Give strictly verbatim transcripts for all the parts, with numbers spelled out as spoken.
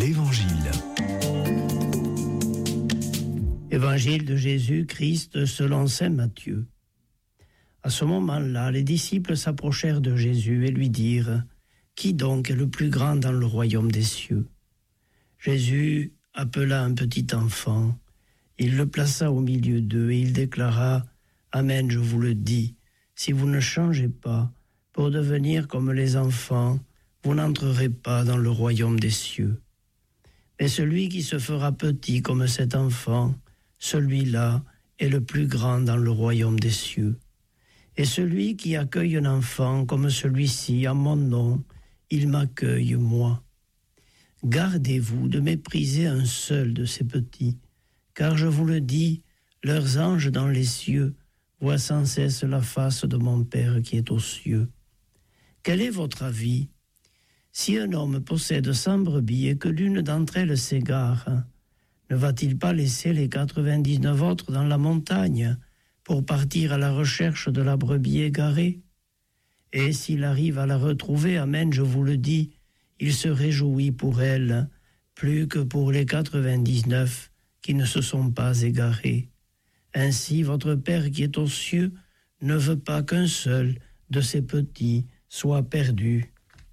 l'Évangile. Évangile de Jésus-Christ selon saint Matthieu. À ce moment-là, les disciples s'approchèrent de Jésus et lui dirent : « Qui donc est le plus grand dans le royaume des cieux ?» Jésus appela un petit enfant, il le plaça au milieu d'eux et il déclara : « Amen, je vous le dis, si vous ne changez pas pour devenir comme les enfants, vous n'entrerez pas dans le royaume des cieux. Mais celui qui se fera petit comme cet enfant, celui-là est le plus grand dans le royaume des cieux. Et celui qui accueille un enfant comme celui-ci en mon nom, il m'accueille moi. Gardez-vous de mépriser un seul de ces petits, car je vous le dis, leurs anges dans les cieux voient sans cesse la face de mon Père qui est aux cieux. Quel est votre avis ? Si un homme possède cent brebis et que l'une d'entre elles s'égare, ne va-t-il pas laisser les quatre-vingt-dix-neuf autres dans la montagne pour partir à la recherche de la brebis égarée ? Et s'il arrive à la retrouver, amen, je vous le dis, il se réjouit pour elle, plus que pour les quatre-vingt-dix-neuf qui ne se sont pas égarés. Ainsi, votre Père qui est aux cieux ne veut pas qu'un seul de ces petits soit perdu.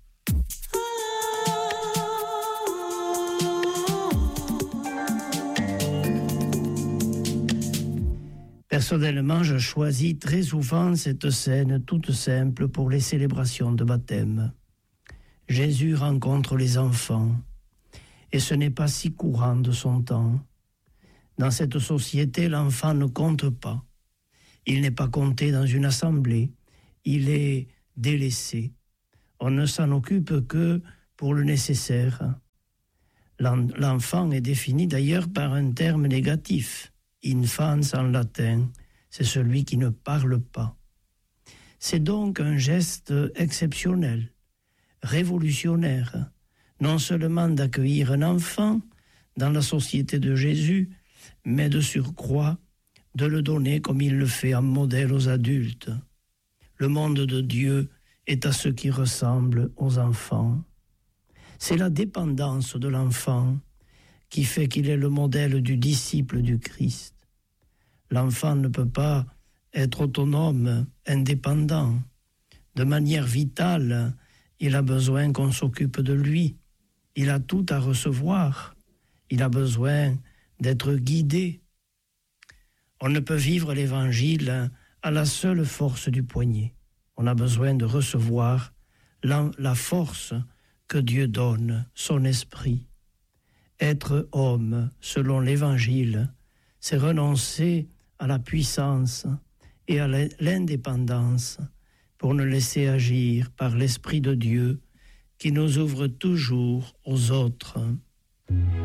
Personnellement, je choisis très souvent cette scène toute simple pour les célébrations de baptême. Jésus rencontre les enfants, et ce n'est pas si courant de son temps. Dans cette société, l'enfant ne compte pas. Il n'est pas compté dans une assemblée, il est délaissé. On ne s'en occupe que pour le nécessaire. L'enfant est défini d'ailleurs par un terme négatif. Infans en latin, c'est celui qui ne parle pas. C'est donc un geste exceptionnel, révolutionnaire, non seulement d'accueillir un enfant dans la société de Jésus, mais de surcroît de le donner comme il le fait en modèle aux adultes. Le monde de Dieu est à ce qui ressemble aux enfants. C'est la dépendance de l'enfant qui fait qu'il est le modèle du disciple du Christ. L'enfant ne peut pas être autonome, indépendant. De manière vitale, il a besoin qu'on s'occupe de lui. Il a tout à recevoir. Il a besoin d'être guidé. On ne peut vivre l'Évangile à la seule force du poignet. On a besoin de recevoir la, la force que Dieu donne, son esprit. Être homme, selon l'Évangile, c'est renoncer à la puissance et à l'indépendance pour nous laisser agir par l'Esprit de Dieu qui nous ouvre toujours aux autres.